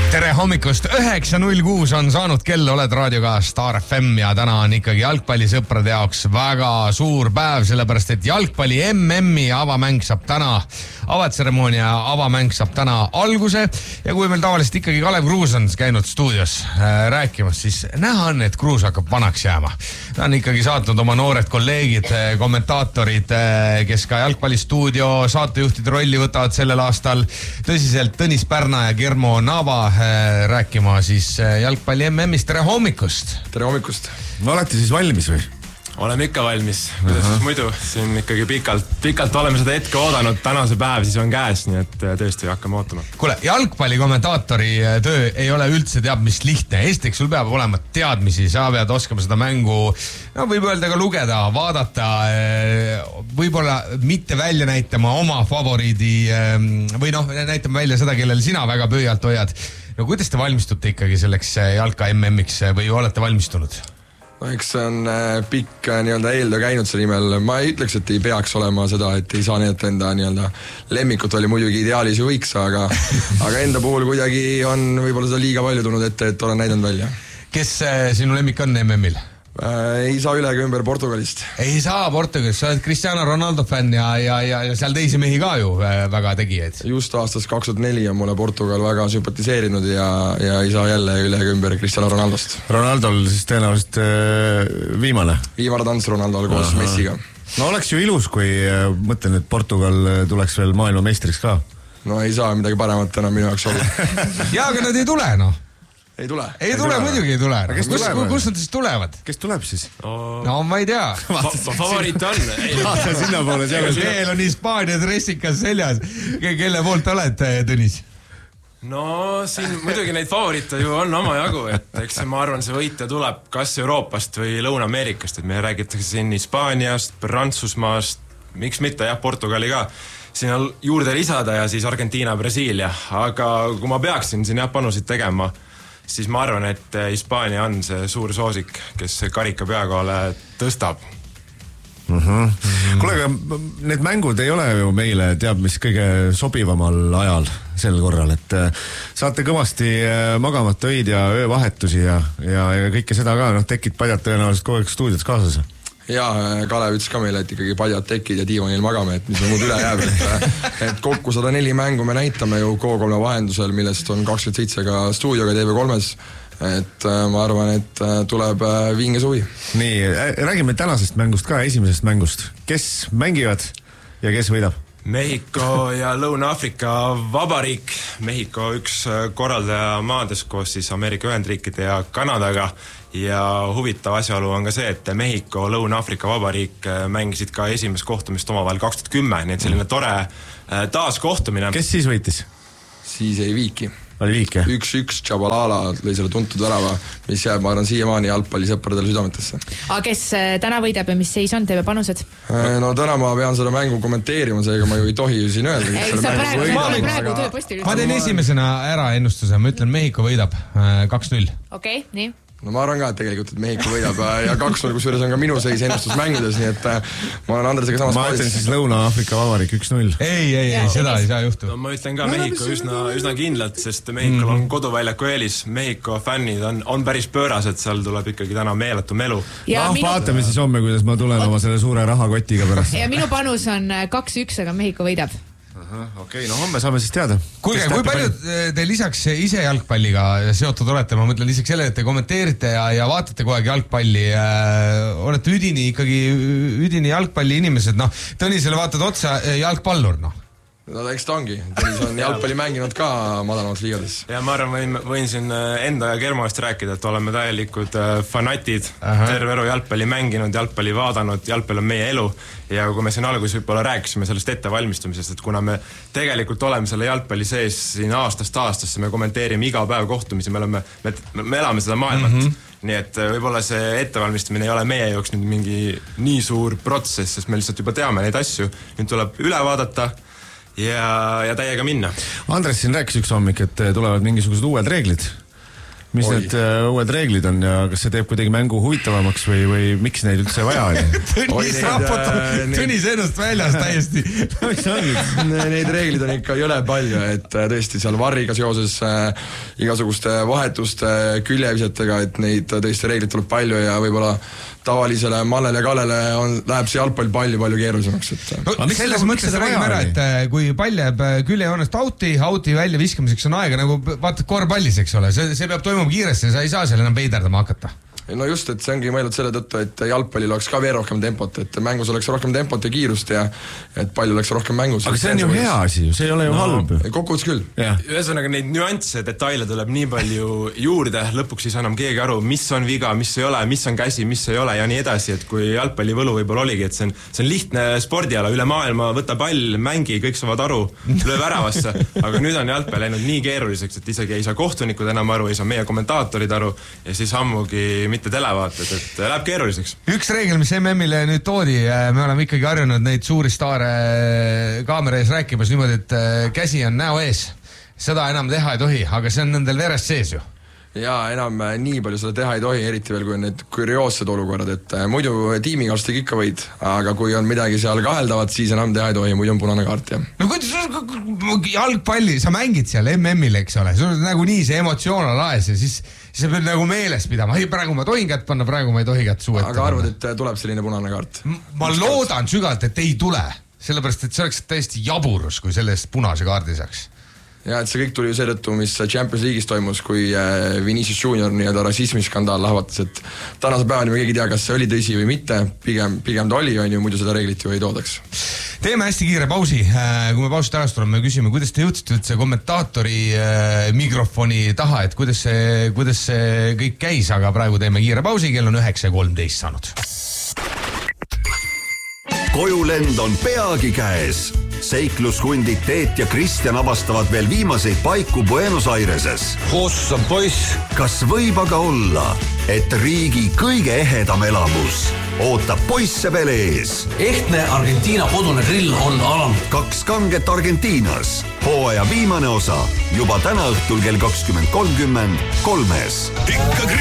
Tere hommikust, 9.06 on saanud kell, oled raadioga Star FM ja täna on ikkagi jalgpallisõprade jaoks väga suur päev, sellepärast et jalgpalli MM-i avamäng saab täna, avatseremoonia avamäng saab täna alguse ja kui meil tavaliselt ikkagi Kalev Kruus on käinud stuudios rääkimas, siis näha on, et Kruus hakkab vanaks jääma. Ta on ikkagi saatnud oma noored kolleegid, kommentaatorid, kes ka jalgpallistuudio saatejuhtide rolli võtavad sellel aastal tõsiselt Tõnis Pärna ja Germo Nava rääkima siis jalgpalli MM-ist. Tere hommikust! Tere hommikust! Olete siis valmis või? Oleme ikka valmis. Kuidas siis muidu? Siin ikkagi pikalt oleme seda hetke oodanud. Tänase päev siis on käes, nii et tõesti hakkame ootama. Kuule, jalgpalli kommentaatori töö ei ole üldse teab mis lihtne. Esiteks sul peab olema teadmisi, sa pead oskama seda mängu, võib öelda ka lugeda, vaadata, võib-olla mitte välja näitama oma favoriidi või näitama välja seda, kellel sina väga pöialt hoiad. No kuidas te valmistute ikkagi selleks jalka MM-iks või olete valmistunud? No eks see on pikk eeltöö käinud see nimel. Ma ei ütleks, et ei peaks olema seda, et ei saa näidata enda lemmikut oli muidugi ideaalis ju võiks, aga enda puhul kuidagi on võib-olla seda liiga palju tulnud ette, et olen näidanud välja. Kes sinu lemmik on MM-il? Ei saa üle ümber Portugalist. Ei saa Portugalist, sa oled Cristiano Ronaldo fänn ja seal teisi mehi ka ju väga tegijaid. Just aastast 2004 on mulle Portugal väga sümpatiseerinud ja ei saa jälle üle ümber Cristiano Ronaldost. Ronaldol siis tõenäoliselt viimane tants Ronaldol koos Messiga. No oleks ju ilus, kui mõtlen, et Portugal tuleks veel maailmameistriks ka. No ei saa midagi paremat enam minu jaoks olla. Ja, aga nad ei tule, Ei tule, muidugi ei tule. Kus nad siis tulevad? Kes tuleb siis? No ma ei tea. Favoriit on. Vaata sinna poole. Veel on Hispaania dressikas seljas. Kelle poolt oled, Tõnis? No siin muidugi neid favoriite ju on oma jagu, et eks ma arvan, see võitja tuleb kas Euroopast või Lõuna-Ameerikast, et me räägitakse siin Hispaaniast, Prantsusmaast, miks mitte, Portugali ka. Siin on juurde lisada ja siis Argentiina, Brasiilia, aga kui ma peaksin siin panusid tegema, siis ma arvan, et Hispaania on see suur soosik, kes karika peakoole tõstab. Kuule, aga need mängud ei ole ju meile teab mis kõige sobivamal ajal sel korral, et saate kõvasti magamata öid ja öövahetusi ja kõike seda ka, tekid padjad tõenäoliselt kogu aeg stuudios kaasas. Jaa, Kalev ütles ka meile, et ikkagi padjad tekid ja diivanil magame, et mis me muud üle jääb, et kokku 104 mängu me näitame ju K3 vahendusel, millest on 27 ka stuudioga TV3-s, et ma arvan, et tuleb vinge suvi. Nii, räägime tänasest mängust ka, esimesest mängust. Kes mängivad ja kes võidab? Mehhiko ja Lõuna-Aafrika Vabariik. Mehhiko üks korraldaja maades koos siis Ameerika Ühendriikide ja Kanadaga. Ja huvitav asjaolu on ka see, et Mehhiko, Lõuna-Aafrika Vabariik mängisid ka esimest kohtumist omavahel 2010, nii et selline tore taaskohtumine. Kes siis võitis? Siis ei Viiki. Oli Viik, jah? 1-1 Chabalala lõi selle tuntud värava, mis jääb, ma arvan, siiamaani jalgpallisõpradele südametesse. Aga kes täna võidab ja mis seis on, teeme panused? No täna ma pean seda mängu kommenteerima, seega ma ju ei tohi ju siin öelda. Ma teen esimesena ära ennustuse, ma ütlen Mehhiko võidab 2-0. Okei, nii. No ma arvan ka, et tegelikult, et Mehhiko võidab ja 2-0, kusjuures on ka minu seis ennustusmängudes, nii et ma olen Andresega samas ma ütlen siis Lõuna-Aafrika Vabariik 1-0. Ei, seda ei saa juhtu. No ma ütlen ka Mehhiko üsna kindlalt, sest Mehhikol on koduväljaku eelis. Mehhiko fännid on päris pööras, et seal tuleb ikkagi täna meeletu melu. Vaatame siis homme, kuidas ma tulen oma selle suure rahakotiga pärast. Ja minu panus on 2-1, aga Mehhiko võidab. Okei, no homme saame siis teada. Kuulge, kui palju te lisaks ise jalgpalliga seotud olete, ma mõtlen lisaks selle, et te kommenteerite ja vaatate kogu aeg jalgpalli, olete üdini jalgpalli inimesed, Tõnisele vaatad otsa jalgpallur, No eks ta ongi, Tõnis on jalgpalli mänginud ka madalamalt liigades. Ja ma arvan, võin siin enda ja Germo eest rääkida, et oleme täielikud fanatid, terve elu jalgpalli mänginud, jalgpalli vaadanud, jalgpall on meie elu ja kui me siin alguses võib-olla rääkisime sellest ettevalmistumisest, et kuna me tegelikult oleme selle jalgpalli sees siin aastast aastasse, me kommenteerime iga päev kohtumisi, me elame seda maailmat. Nii et võib-olla see ettevalmistamine ei ole meie jaoks nüüd mingi nii suur protsess, sest me lihtsalt juba teame neid asju, nüüd tuleb üle vaadata ja täiega minna. Andres siin rääkis üks hommik, et tulevad mingisugused uued reeglid. mis need uued reeglid on ja kas see teeb kuidagi mängu huvitavamaks või miks neid üldse vaja oli? Tõnis raputab Tõnis ennast väljas täiesti. Neid reeglid on ikka jõle palju, et tõesti seal varriga seoses igasuguste vahetuste küljevisetega, et neid tõesti reeglid tuleb palju ja võib-olla tavalisele Mallele ja Kalele läheb see jalgpall palju keerulisemaks. No, selles mõttes räägime ära, et kui pall jääb küljejoonest auti välja viskamiseks on aega, nagu vaatad korvpallis, eks ole, see peab toimuma kiiresti, sa ei saa seal enam veiderdama hakata. No just, et see ongi mõeldud selle tõttu, et jalgpallil oleks ka veel rohkem tempot, et mängus oleks rohkem tempot ja kiirust ja et palju oleks rohkem mängus. Aga see on ju hea asi, see ei ole ju halb. Kokkuvõttes küll. Ühesõnaga neid nüansse, detaile tuleb nii palju juurde, lõpuks ei saa enam keegi aru, mis on viga, mis ei ole, mis on käsi, mis ei ole ja nii edasi, et kui jalgpallivõlu võib-olla oligi, et see on lihtne spordiala, üle maailma, võta pall, mängi, kõik saavad aru, löö väravasse, aga nüüd on jalgpall läinud nii keeruliseks, et isegi ei saa kohtunikud enam aru, ei saa meie kommentaatorid aru ja siis ammugi mitte televaated, et läheb keeruliseks. Üks reegel, mis MM-ile nüüd toodi, me oleme ikkagi harjunud neid suuri staare kaamera ees rääkimas niimoodi, et käsi on näo ees. Seda enam teha ei tohi, aga see on nendel verest sees ju. Jaa, enam nii palju seda teha ei tohi, eriti veel kui on need kurioossed olukorrad, et muidu tiimikaaslastega ikka võid, aga kui on midagi seal kaheldavat, siis enam teha ei tohi, muidu on punane kaart, jah. No kuidas jalgpalli, sa mängid seal MM-il, eks ole, sul on nagu nii see emotsioon on laes ja siis sa pead nagu meeles pidama, praegu ma tohin kätt panna, praegu ma ei tohi kätt suu ette. Aga arvad, et tuleb selline punane kaart? Ma loodan sügalt, et ei tule, sellepärast, et see oleks täiesti jaburus, kui sellest punase kaardi saaks. Ja, et see kõik tuli ju seetõttu, mis Champions League'is toimus, kui Vinicius Junior nii-öelda rassismiskandaal lahvatas, et tänase päevani me keegi tea, kas see oli tõsi või mitte, pigem ta oli, muidu seda reeglit ju ei toodaks. Teeme hästi kiire pausi, kui me pausi tagasi tuleme, me küsime, kuidas te jõudsite üldse kommentaatori mikrofoni taha, et kuidas see kõik käis, aga praegu teeme kiire pausi, kell on 9:13 saanud. Kojulend on peagi käes. Seiklushundid Teet ja Kristjan avastavad veel viimaseid paiku Buenos Aireses. Kus on poiss? Kas võib aga olla, et riigi kõige ehedam elamus ootab poisse veel ees? Ehtne Argentiina kodune grill on alanud. 2 kanget Argentiinas. Hooaja viimane osa juba täna õhtul kell 20:30 3-s.